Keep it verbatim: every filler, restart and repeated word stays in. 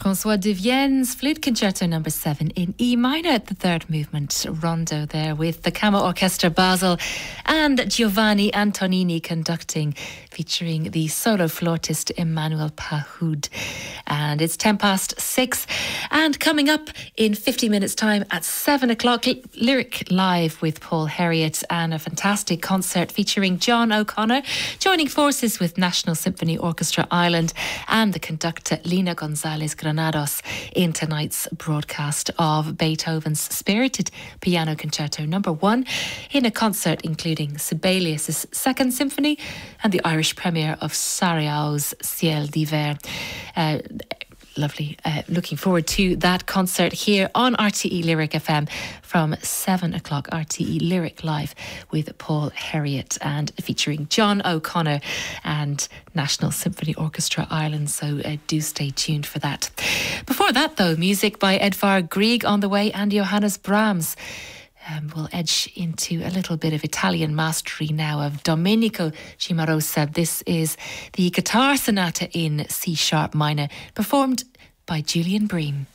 François de Vienne's Flute Concerto number seven in E minor, the third movement, rondo there with the Camera Orchestra Basel and Giovanni Antonini conducting, featuring the solo flautist Emmanuel Pahoud. And it's ten past six, and coming up in fifty minutes time at seven o'clock, Lyric Live with Paul Herriott and a fantastic concert featuring John O'Connor, joining forces with National Symphony Orchestra Ireland and the conductor Lina Gonzalez Granados in tonight's broadcast of Beethoven's Spirited Piano Concerto number one, in a concert including Sibelius' Second Symphony and the Irish premiere of Sarajevo's Ciel d'Hiver. Uh, Lovely. Uh, looking forward to that concert here on R T E Lyric F M from seven o'clock. R T E Lyric Live with Paul Herriott and featuring John O'Connor and National Symphony Orchestra Ireland. So uh, do stay tuned for that. Before that, though, music by Edvard Grieg on the way and Johannes Brahms. Um, we'll edge into a little bit of Italian mastery now of Domenico Cimarosa. This is the Guitar Sonata in C sharp minor, performed by Julian Bream.